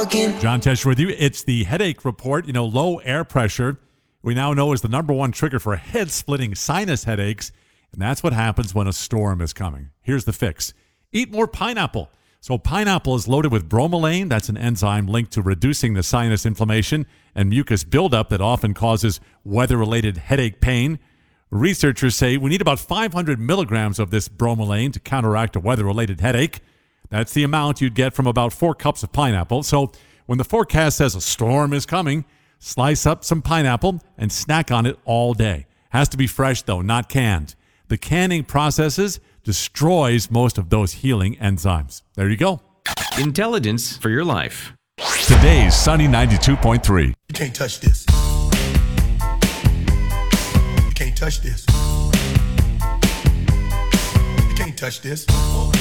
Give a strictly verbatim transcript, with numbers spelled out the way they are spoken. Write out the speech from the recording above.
talking. John Tesh with you. It's the headache report. You know, low air pressure, we now know is the number one trigger for head-splitting sinus headaches, and that's what happens when a storm is coming. Here's the fix. Eat more pineapple. So pineapple is loaded with bromelain. That's an enzyme linked to reducing the sinus inflammation and mucus buildup that often causes weather-related headache pain. Researchers say we need about five hundred milligrams of this bromelain to counteract a weather-related headache. That's the amount you'd get from about four cups of pineapple. So when the forecast says a storm is coming, slice up some pineapple and snack on it all day. Has to be fresh, though, not canned. The canning processes destroys most of those healing enzymes. There you go. Intelligence for your life. Today's Sunny ninety-two point three. You can't touch this. You can't touch this. You can't touch this.